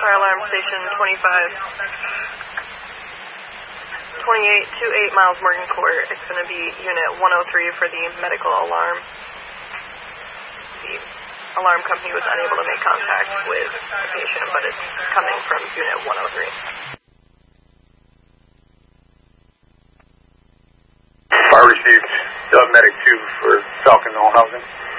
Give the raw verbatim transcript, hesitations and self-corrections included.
Fire alarm station twenty-five. twenty-eight to eight miles Morgan Court. It's going to be unit one oh three for the medical alarm. The alarm company was unable to make contact with the patient, but it's coming from unit one oh three. Fire received uh, medic two for Falcon Knoll Housing.